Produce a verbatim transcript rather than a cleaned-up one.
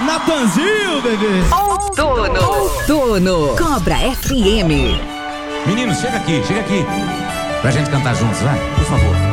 Natanzinho, bebê. Outono. Outono. Cobra F M. Meninos, chega aqui, chega aqui. Pra gente cantar juntos, vai, por favor.